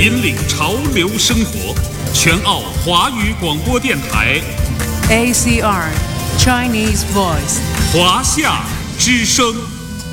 引领潮流生活，全澳华语广播电台 ACR Chinese Voice 华夏之声。